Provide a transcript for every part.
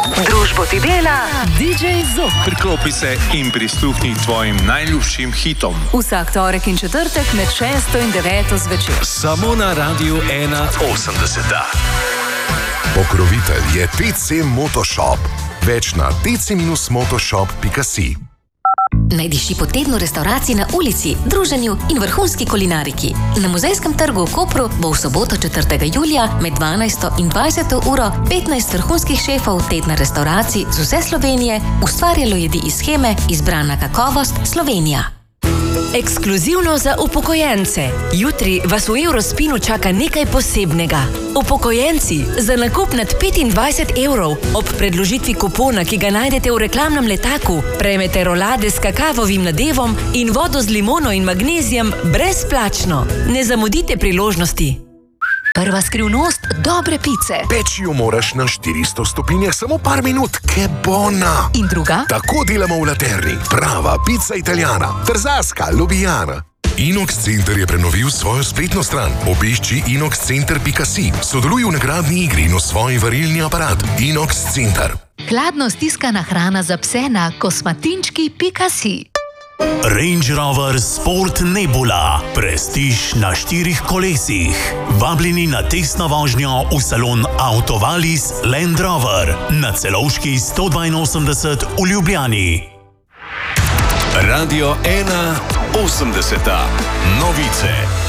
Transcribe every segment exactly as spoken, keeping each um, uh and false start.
Družbo ti dela D J Zok. Priklopi se in prisluhni tvojim najljubšim hitom. Vsak torek in četrtek med šesto in deveto zvečer. Samo na Radiu ena osemdeset. Pokrovitelj je T C Motoshop. Več na t c motoshop pika si. Najdiši po tednu restauracij na ulici, druženju in vrhunski kulinariki. Na Muzejskem trgu v Kopru bo v soboto četrtega julija med dvanajsto in dvajseto uro petnajst vrhunskih šefov tedna restauracij z vse Slovenije ustvarjalo jedi iz sheme Izbrana kakovost Slovenija. Ekskluzivno za upokojence. Jutri vas v Eurospinu čaka nekaj posebnega. Upokojenci, za nakup nad petindvajset evrov ob predložitvi kupona, ki ga najdete v reklamnem letaku, prejmete rolade s kakavovim nadevom in vodo z limono in magnezijem brezplačno. Ne zamudite priložnosti. Prva skrivnost dobre pice. Peči jo moraš na štiristo stopinjah samo par minut, ke bona. In druga? Tako delamo v Laterni. Prava pica italijana. Trzaska, Ljubljana. Inox Center je prenovil svojo spletno stran. Obišči inox center pika si. Sodeluj v nagradni igri in osvoji varilni aparat. Inox Center. Hladno stiskana hrana za pse na kosmatinčki pika si. Range Rover Sport Nebula. Prestiž na štirih kolesih. Vabljeni na testno vožnjo v salon Autovalis Land Rover na Celovški sto dvainosemdeset v Ljubljani. Radio ena osemdeset. Novice.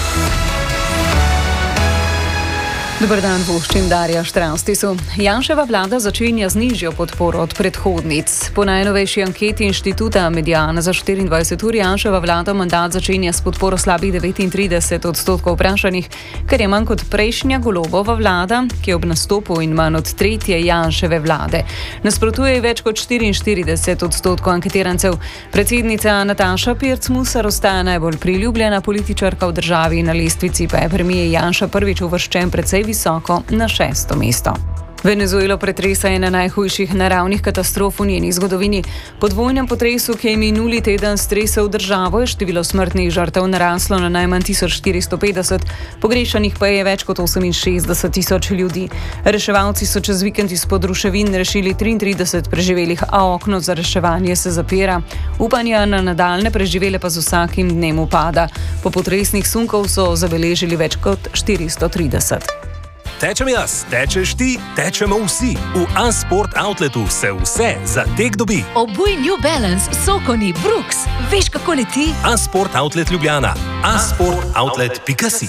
Dobar dan, voščim Darja Štravstisu. Janševa vlada začenja z nižjo podporo od predhodnic. Po najnovejši anketi inštituta Mediana za štiriindvajset ur Janševa vlada mandat začenja s podporo slabih devetintrideset odstotkov vprašanih, kar je manj kot prejšnja Golobova vlada, ki je ob nastopu in manj od tretje Janševe vlade. Nasprotuje več kot štiriinštirideset odstotkov anketirancev. Predsednica Nataša Pirc Musar ostaja najbolj priljubljena političarka v državi, na lestvici pa je premier Janša prvič uvrščen precej visoko na šesto mesto. Venezuelo pretresa ena najhujših naravnih katastrof v njeni zgodovini. Po dvojnem potresu, ki je minuli teden stresel državo, je število smrtnih žrtev naraslo na najmanj tisoč štiristo petdeset, pogrešanih pa je več kot oseminšestdeset tisoč ljudi. Reševalci so čez vikend izpod ruševin rešili triintrideset preživelih, a okno za reševanje se zapira. Upanja na nadaljne preživele pa z vsakim dnem upada. Po potresnih sunkov so zabeležili več kot štiristo trideset. Tečem jaz, tečeš ti, tečemo vsi. V A-Sport Outletu se vse za tek dobi. Obuj New Balance, Sokoni, Brooks. Veš, kako leti? A-Sport Outlet Ljubljana. a sport outlet pika si.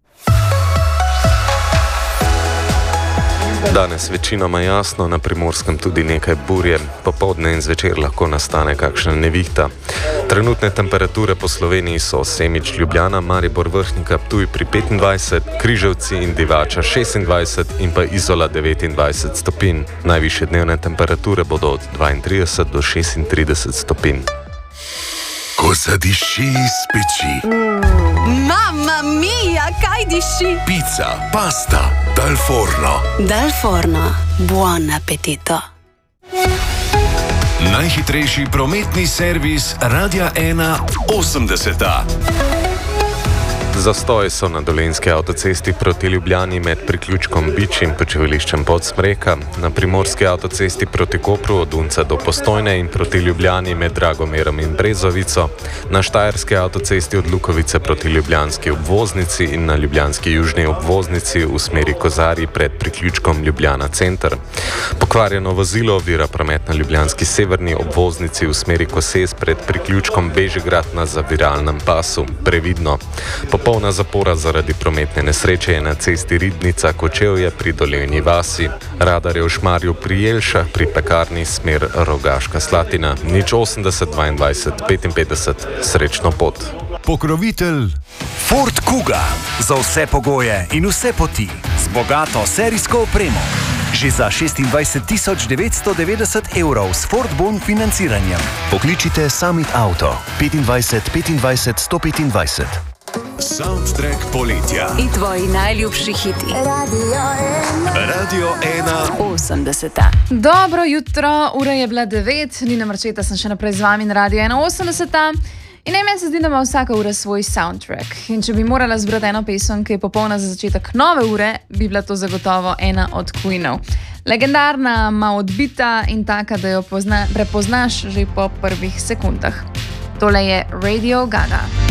Danes večinoma jasno, na Primorskem tudi nekaj burje, popoldne in zvečer lahko nastane kakšna nevihta. Trenutne temperature po Sloveniji so Semič, Ljubljana, Maribor, Vrhnika, Ptuj pri petindvajset, Križevci in Divača šestindvajset in pa Izola devetindvajset stopinj. Najvišje dnevne temperature bodo od dvaintrideset do šestintrideset stopinj. Ko zadiši iz peči. Mamma mia, kaj diši? Pizza, pasta, dal forno. Dal forno, buon appetito. Najhitrejši prometni servis Radia ena osemdeset. Zastoji so na Dolenjski avtocesti proti Ljubljani med priključkom Bič in počivališčem Podsmreka, na Primorski avtocesti proti Kopru od Unca do Postojne in proti Ljubljani med Dragomerom in Brezovico, na Štajerski avtocesti od Lukovice proti Ljubljanski obvoznici in na Ljubljanski južni obvoznici v smeri Kozarji pred priključkom Ljubljana center. Pokvarjeno vozilo ovira promet na Ljubljanski severni obvoznici v smeri Koses pred priključkom Bežigrad na zaviralnem pasu. Previdno. Popolna zapora zaradi prometne nesreče je na cesti Ribnica-Kočevje pri Dolenji vasi. Radar je v Šmarju pri Jelšah pri pekarni smer Rogaška Slatina. Nič osemdeset dvaindvajset petinpetdeset. Srečno pot. Pokrovitelj Ford Kuga. Za vse pogoje in vse poti. Z bogato serijsko opremo. Že za šestindvajset tisoč devetsto devetdeset evrov s Ford Bon financiranjem. Pokličite Summit Auto petindvajset petindvajset sto petindvajset. Soundtrack poletja. In tvoji najljubši hiti. Radio ena osemdeset. Dobro jutro, ura je bila devet, Nina Marčeta sem še naprej z vami na Radio ena osemdeset. In meni se zdi, da ima vsaka ura svoj soundtrack. In če bi morala zbrati eno pesem, ki je popolna za začetek nove ure, bi bila to zagotovo ena od Queenov. Legendarna, malo odbita in taka, da jo pozna, prepoznaš že po prvih sekundah. Tole je Radio Gaga.